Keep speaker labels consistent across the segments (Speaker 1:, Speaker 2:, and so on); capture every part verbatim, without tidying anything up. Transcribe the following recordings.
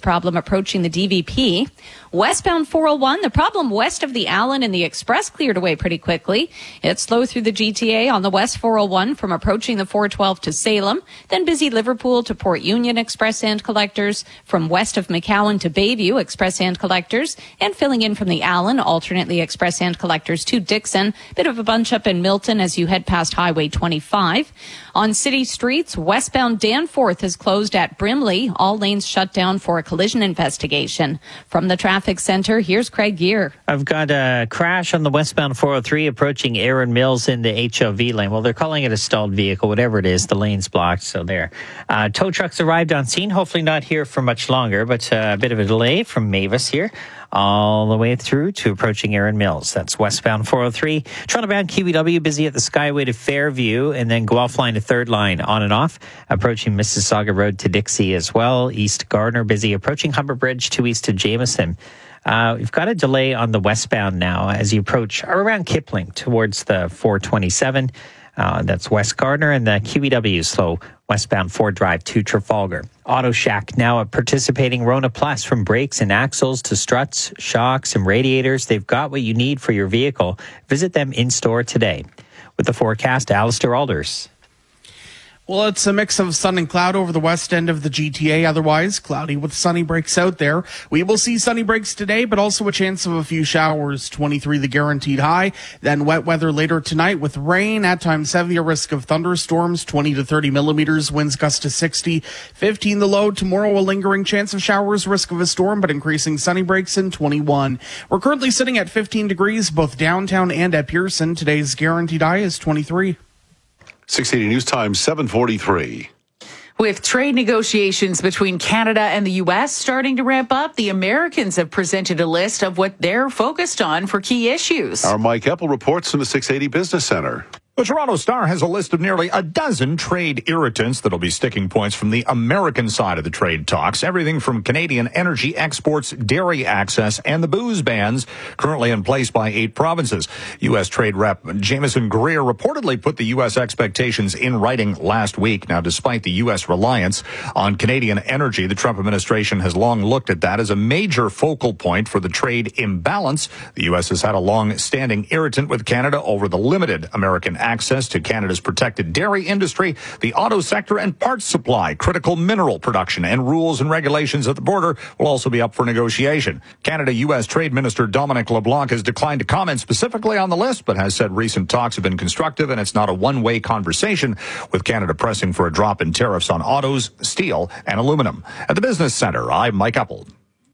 Speaker 1: problem approaching the D V P. Westbound four oh one, the problem west of the Allen and the Express cleared away pretty quickly. It's slow through the G T A on the West four oh one from approaching the four twelve to Salem, then busy Liverpool to Port Union Express and collectors, from west of McCowan to Bayview Express and collectors, and filling in from the Allen, alternately Express and collectors to Dixon. Bit of a bunch up in Milton as you head past Highway twenty-five. On city streets, westbound Danforth is closed at Brimley. All lanes shut down for a collision investigation. From the traffic center, here's Craig Gear.
Speaker 2: I've got a crash on the westbound four oh three approaching Aaron Mills in the H O V lane. Well, they're calling it a stalled vehicle, whatever it is. The lane's blocked, so there. Uh, tow trucks arrived on scene, hopefully not here for much longer, but uh, a bit of a delay from Mavis here, all the way through to approaching Aaron Mills. That's westbound four oh three. Toronto-bound Q E W busy at the Skyway to Fairview, and then Guelph line to Third Line on and off. Approaching Mississauga Road to Dixie as well. East Gardner busy. Approaching Humber Bridge to east to Jameson. Uh, we've got a delay on the westbound now as you approach around Kipling towards the four twenty-seven. Uh, that's West Gardner, and the Q E W slow westbound Ford Drive to Trafalgar. Auto Shack now at participating Rona Plus. From brakes and axles to struts, shocks, and radiators, they've got what you need for your vehicle. Visit them in store today. With the forecast, Alistair Alders.
Speaker 3: Well, it's a mix of sun and cloud over the west end of the G T A. Otherwise, cloudy with sunny breaks out there. We will see sunny breaks today, but also a chance of a few showers. twenty-three the guaranteed high. Then wet weather later tonight with rain. At times heavier risk of thunderstorms. twenty to thirty millimeters. Winds gust to sixty. fifteen the low. Tomorrow a lingering chance of showers. Risk of a storm, but increasing sunny breaks in twenty-one. We're currently sitting at fifteen degrees, both downtown and at Pearson. Today's guaranteed high is twenty-three.
Speaker 4: six eighty News Time, seven forty-three.
Speaker 5: With trade negotiations between Canada and the U S starting to ramp up, the Americans have presented a list of what they're focused on for key issues.
Speaker 4: Our Mike Eppel reports from the six eighty Business Center.
Speaker 6: The Toronto Star has a list of nearly a dozen trade irritants that'll be sticking points from the American side of the trade talks. Everything from Canadian energy exports, dairy access, and the booze bans currently in place by eight provinces. U S Trade Rep Jameson Greer reportedly put the U S expectations in writing last week. Now, despite the U S reliance on Canadian energy, the Trump administration has long looked at that as a major focal point for the trade imbalance. The U S has had a long-standing irritant with Canada over the limited American access to Canada's protected dairy industry, the auto sector, and parts supply. Critical mineral production and rules and regulations at the border will also be up for negotiation. Canada-U S Trade Minister Dominic LeBlanc has declined to comment specifically on the list, but has said recent talks have been constructive and it's not a one-way conversation, with Canada pressing for a drop in tariffs on autos, steel, and aluminum. At the Business Center, I'm Mike Eppel.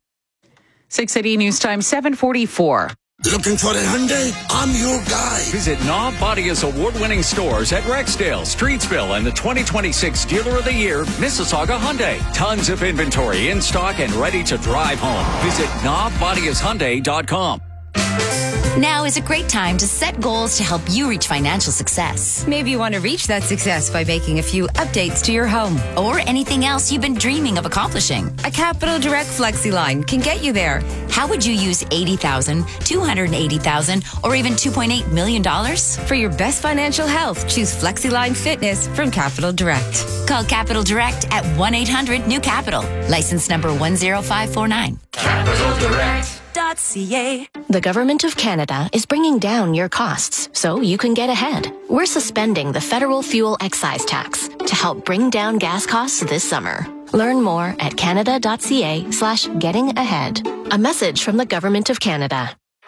Speaker 5: six eighty News Time, seven forty-four.
Speaker 7: Looking for a Hyundai? I'm your guy.
Speaker 8: Visit Knob Bodia's award-winning stores at Rexdale, Streetsville, and the twenty twenty-six Dealer of the Year, Mississauga Hyundai. Tons of inventory in stock and ready to drive home. Visit knob bodias hyundai dot com.
Speaker 9: Now is a great time to set goals to help you reach financial success.
Speaker 10: Maybe you want to reach that success by making a few updates to your home.
Speaker 9: Or anything else you've been dreaming of accomplishing.
Speaker 10: A Capital Direct Flexi line can get you there.
Speaker 9: How would you use eighty thousand dollars, two hundred eighty thousand dollars, or even two point eight million dollars?
Speaker 10: For your best financial health, choose FlexiLine Fitness from Capital Direct.
Speaker 9: Call Capital Direct at one eight hundred new capital. License number one zero five four nine.
Speaker 7: Capital Direct.
Speaker 11: The Government of Canada is bringing down your costs so you can get ahead. We're suspending the federal fuel excise tax to help bring down gas costs this summer. Learn more at canada.ca slash getting ahead. A message from the Government of Canada.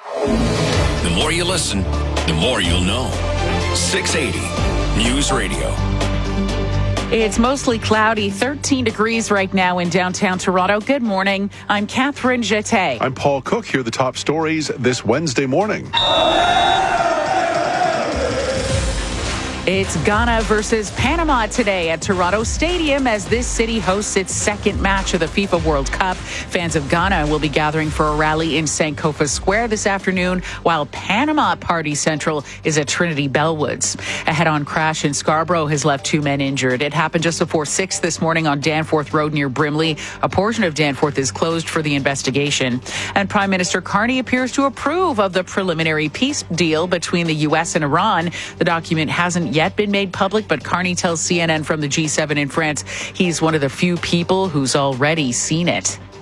Speaker 7: The more you listen, the more you'll know. six eighty News Radio.
Speaker 5: It's mostly cloudy, thirteen degrees right now in downtown Toronto. Good morning. I'm Catherine Jeté.
Speaker 4: I'm Paul Cook. Here are the top stories this Wednesday morning.
Speaker 5: It's Ghana versus Panama today at Toronto Stadium as this city hosts its second match of the FIFA World Cup. Fans of Ghana will be gathering for a rally in Sankofa Square this afternoon, while Panama Party Central is at Trinity Bellwoods. A head-on crash in Scarborough has left two men injured. It happened just before six this morning on Danforth Road near Brimley. A portion of Danforth is closed for the investigation. And Prime Minister Carney appears to approve of the preliminary peace deal between the U S and Iran. The document hasn't yet been made public, but Carney tells C N N from the G seven in France he's one of the few people who's already seen it.